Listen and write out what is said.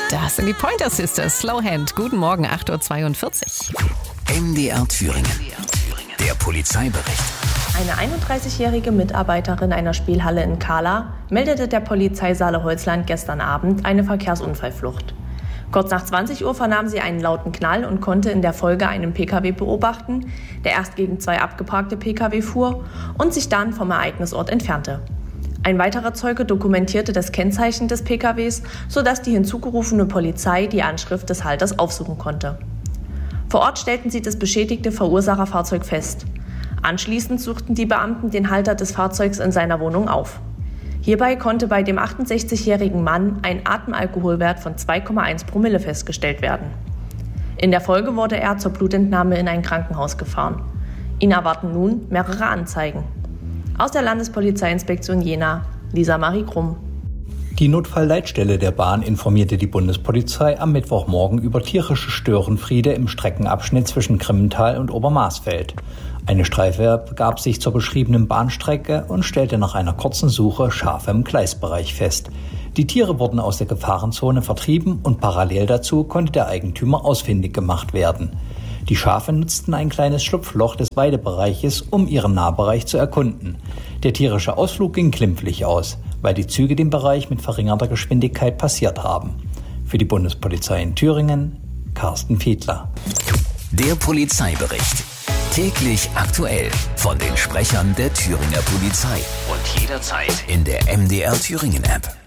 Das sind die Pointer Sisters. Slow Hand. Guten Morgen, 8:42 Uhr. MDR Thüringen. Der Polizeibericht. Eine 31-jährige Mitarbeiterin einer Spielhalle in Kahla meldete der Polizei Saale-Holzland gestern Abend eine Verkehrsunfallflucht. Kurz nach 20 Uhr vernahm sie einen lauten Knall und konnte in der Folge einen Pkw beobachten, der erst gegen 2 abgeparkte Pkw fuhr und sich dann vom Ereignisort entfernte. Ein weiterer Zeuge dokumentierte das Kennzeichen des Pkws, sodass die hinzugerufene Polizei die Anschrift des Halters aufsuchen konnte. Vor Ort stellten sie das beschädigte Verursacherfahrzeug fest. Anschließend suchten die Beamten den Halter des Fahrzeugs in seiner Wohnung auf. Hierbei konnte bei dem 68-jährigen Mann ein Atemalkoholwert von 2,1 Promille festgestellt werden. In der Folge wurde er zur Blutentnahme in ein Krankenhaus gefahren. Ihn erwarten nun mehrere Anzeigen. Aus der Landespolizeiinspektion Jena, Lisa Marie Krumm. Die Notfallleitstelle der Bahn informierte die Bundespolizei am Mittwochmorgen über tierische Störenfriede im Streckenabschnitt zwischen Krimmental und Obermarsfeld. Eine Streife begab sich zur beschriebenen Bahnstrecke und stellte nach einer kurzen Suche Schafe im Gleisbereich fest. Die Tiere wurden aus der Gefahrenzone vertrieben und parallel dazu konnte der Eigentümer ausfindig gemacht werden. Die Schafe nutzten ein kleines Schlupfloch des Weidebereiches, um ihren Nahbereich zu erkunden. Der tierische Ausflug ging glimpflich aus, weil die Züge den Bereich mit verringerter Geschwindigkeit passiert haben. Für die Bundespolizei in Thüringen, Carsten Fiedler. Der Polizeibericht. Täglich aktuell von den Sprechern der Thüringer Polizei und jederzeit in der MDR Thüringen App.